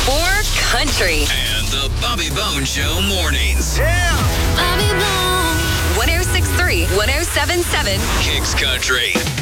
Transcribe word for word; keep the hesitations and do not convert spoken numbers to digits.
or country. And the Bobby Bone Show mornings. Bobby Bone. one oh six point three, one oh seven point seven. Kicks Country.